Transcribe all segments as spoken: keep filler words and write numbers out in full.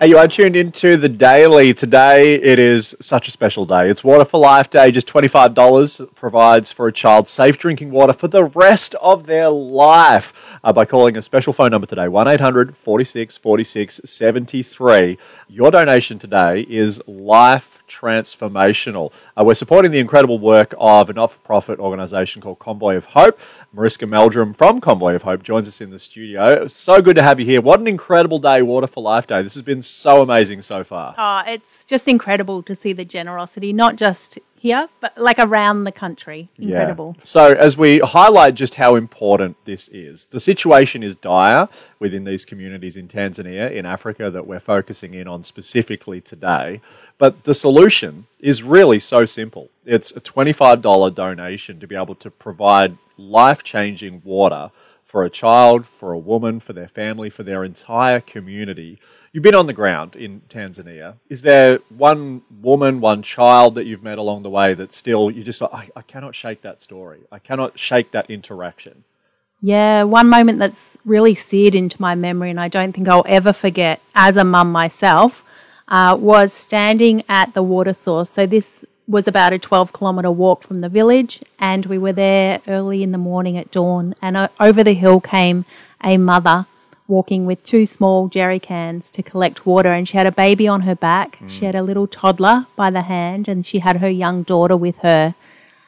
Hey, you are tuned into The Daily. Today, it is such a special day. It's Water for Life Day. Just twenty-five dollars provides for a child safe drinking water for the rest of their life uh, by calling a special phone number today, one eight hundred, forty-six, forty-six, seventy-three. Your donation today is life transformational. Uh, we're supporting the incredible work of a not-for-profit organisation called Convoy of Hope. Mariska Meldrum from Convoy of Hope joins us in the studio. So good to have you here. What an incredible day, Water for Life Day. This has been so amazing so far. Oh, it's just incredible to see the generosity, not just here, but like around the country. Incredible. Yeah. So as we highlight just how important this is, the situation is dire within these communities in Tanzania, in Africa, that we're focusing in on specifically today. But the solution is really so simple. It's a twenty-five dollars donation to be able to provide life-changing water for a child, for a woman, for their family, for their entire community. You've been on the ground in Tanzania. Is there one woman, one child that you've met along the way that still, you just, I, I cannot shake that story. I cannot shake that interaction. Yeah, one moment that's really seared into my memory and I don't think I'll ever forget as a mum myself uh, was standing at the water source. So this was about a twelve kilometre walk from the village, and we were there early in the morning at dawn, and uh, over the hill came a mother walking with two small jerry cans to collect water, and she had a baby on her back. Mm. She had a little toddler by the hand, and she had her young daughter with her.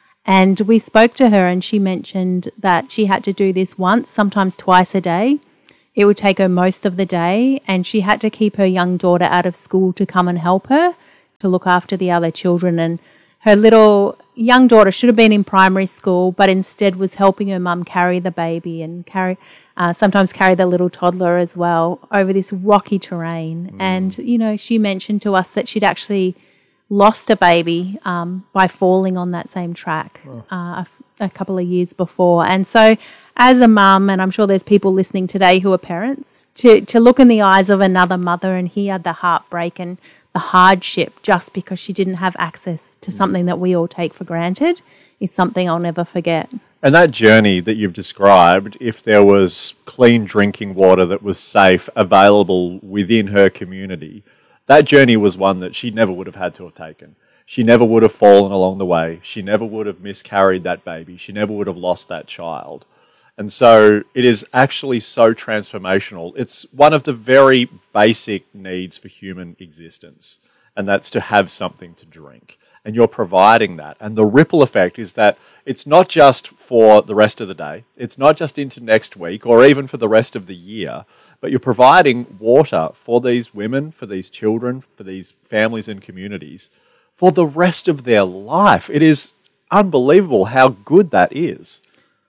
And we spoke to her, and she mentioned that she had to do this once, sometimes twice a day. It would take her most of the day, and she had to keep her young daughter out of school to come and help her, to look after the other children. And her little young daughter should have been in primary school, but instead was helping her mum carry the baby and carry, uh, sometimes carry the little toddler as well over this rocky terrain. Mm. And, you know, she mentioned to us that she'd actually lost a baby um, by falling on that same track oh. uh, a, a couple of years before. And so as a mum, and I'm sure there's people listening today who are parents, to, to look in the eyes of another mother and hear the heartbreak and the hardship just because she didn't have access to something that we all take for granted is something I'll never forget. And that journey that you've described, if there was clean drinking water that was safe, available within her community, that journey was one that she never would have had to have taken. She never would have fallen along the way. She never would have miscarried that baby. She never would have lost that child. And so it is actually so transformational. It's one of the very basic needs for human existence, and that's to have something to drink. And you're providing that. And the ripple effect is that it's not just for the rest of the day, it's not just into next week or even for the rest of the year, but you're providing water for these women, for these children, for these families and communities for the rest of their life. It is unbelievable how good that is.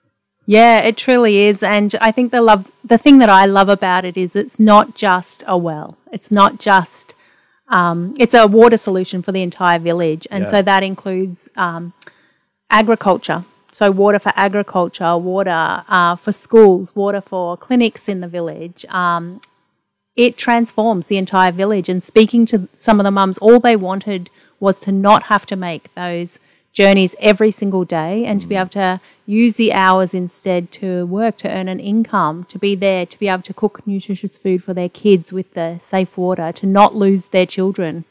Yeah, it truly is. And I think the love, the thing that I love about it is it's not just a well. It's not just, um, it's a water solution for the entire village. And yeah. so that includes um, agriculture. So water for agriculture, water uh, for schools, water for clinics in the village. Um, it transforms the entire village. And speaking to some of the mums, all they wanted was to not have to make those journeys every single day and to be able to use the hours instead to work, to earn an income, to be there, to be able to cook nutritious food for their kids with the safe water, to not lose their children.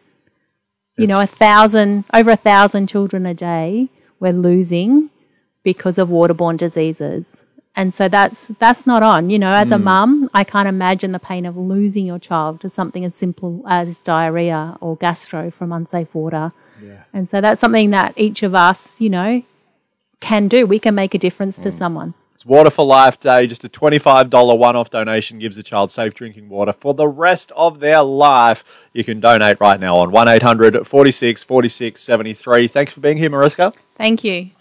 You it's know, a thousand, over a thousand children a day we're losing because of waterborne diseases. And so that's that's not on. You know, as mm. a mum, I can't imagine the pain of losing your child to something as simple as diarrhea or gastro from unsafe water. Yeah. And so that's something that each of us, you know, can do. We can make a difference mm. to someone. It's Water for Life Day. Just a twenty-five dollars one-off donation gives a child safe drinking water for the rest of their life. You can donate right now on one eight hundred, forty-six, forty-six, seventy-three. Thanks for being here, Mariska. Thank you.